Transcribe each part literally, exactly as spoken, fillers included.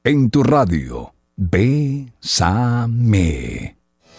En tu radio, Bésame.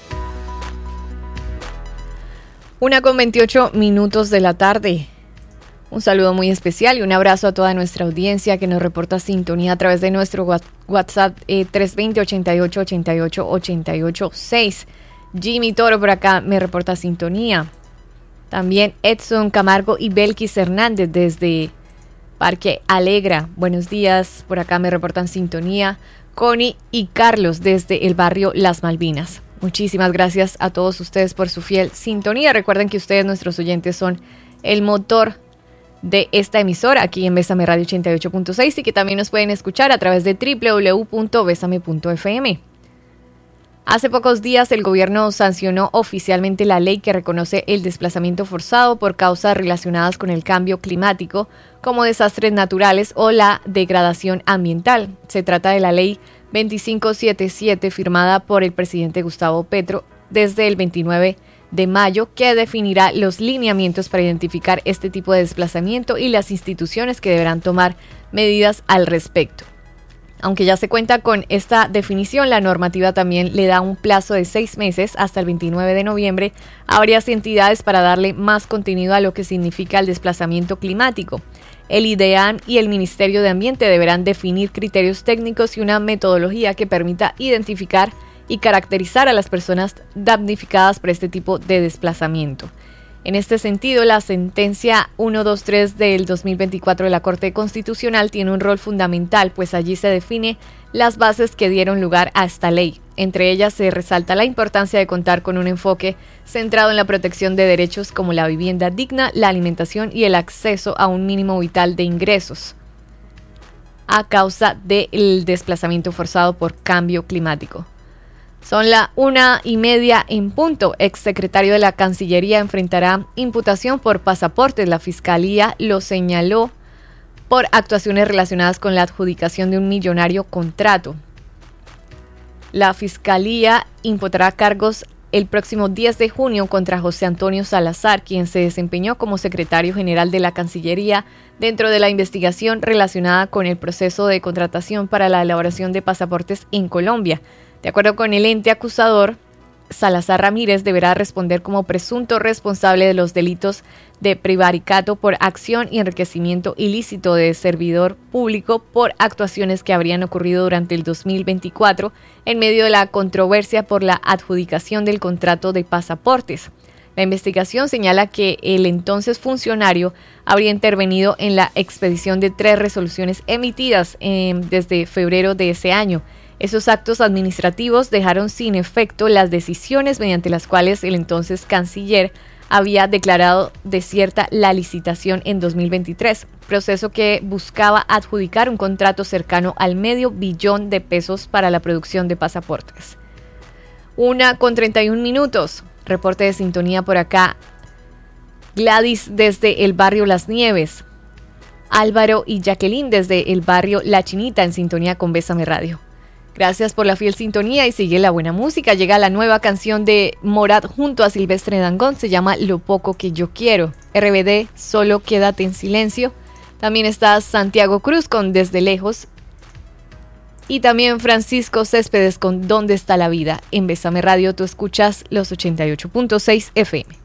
Una con veintiocho minutos de la tarde. Un saludo muy especial y un abrazo a toda nuestra audiencia que nos reporta sintonía a través de nuestro WhatsApp eh, tres dos cero, ochenta y ocho, ochenta y ocho, ochenta y ocho, seis. Jimmy Toro por acá me reporta sintonía. También Edson Camargo y Belkis Hernández desde Parque Alegra. Buenos días, por acá me reportan sintonía. Connie y Carlos desde el barrio Las Malvinas. Muchísimas gracias a todos ustedes por su fiel sintonía. Recuerden que ustedes, nuestros oyentes, son el motor de esta emisora aquí en Bésame Radio ochenta y ocho punto seis y que también nos pueden escuchar a través de doble u doble u doble u punto besame punto efe eme. Hace pocos días el gobierno sancionó oficialmente la ley que reconoce el desplazamiento forzado por causas relacionadas con el cambio climático, como desastres naturales o la degradación ambiental. Se trata de la ley veinticinco setenta y siete firmada por el presidente Gustavo Petro desde el veintinueve de mayo, que definirá los lineamientos para identificar este tipo de desplazamiento y las instituciones que deberán tomar medidas al respecto. Aunque ya se cuenta con esta definición, la normativa también le da un plazo de seis meses hasta el veintinueve de noviembre a varias entidades para darle más contenido a lo que significa el desplazamiento climático. El IDEAM y el Ministerio de Ambiente deberán definir criterios técnicos y una metodología que permita identificar y caracterizar a las personas damnificadas por este tipo de desplazamiento. En este sentido, la sentencia ciento veintitrés del dos mil veinticuatro de la Corte Constitucional tiene un rol fundamental, pues allí se define las bases que dieron lugar a esta ley. Entre ellas se resalta la importancia de contar con un enfoque centrado en la protección de derechos como la vivienda digna, la alimentación y el acceso a un mínimo vital de ingresos a causa del desplazamiento forzado por cambio climático. Son la una y media en punto. Exsecretario de la Cancillería enfrentará imputación por pasaportes. La Fiscalía lo señaló por actuaciones relacionadas con la adjudicación de un millonario contrato. La Fiscalía imputará cargos el próximo diez de junio contra José Antonio Salazar, quien se desempeñó como secretario general de la Cancillería dentro de la investigación relacionada con el proceso de contratación para la elaboración de pasaportes en Colombia. De acuerdo con el ente acusador, Salazar Ramírez deberá responder como presunto responsable de los delitos de prevaricato por acción y enriquecimiento ilícito de servidor público por actuaciones que habrían ocurrido durante el dos mil veinticuatro en medio de la controversia por la adjudicación del contrato de pasaportes. La investigación señala que el entonces funcionario habría intervenido en la expedición de tres resoluciones emitidas eh, desde febrero de ese año. Esos actos administrativos dejaron sin efecto las decisiones mediante las cuales el entonces canciller había declarado desierta la licitación en dos mil veintitrés, proceso que buscaba adjudicar un contrato cercano al medio billón de pesos para la producción de pasaportes. Una con treinta y un minutos. Reporte de sintonía por acá. Gladys desde el barrio Las Nieves. Álvaro y Jacqueline desde el barrio La Chinita en sintonía con Bésame Radio. Gracias por la fiel sintonía y sigue la buena música. Llega la nueva canción de Morat junto a Silvestre Dangond. Se llama Lo Poco Que Yo Quiero. R B D, Solo Quédate en Silencio. También está Santiago Cruz con Desde Lejos. Y también Francisco Céspedes con ¿Dónde está la vida? En Bésame Radio tú escuchas los ochenta y ocho punto seis F M.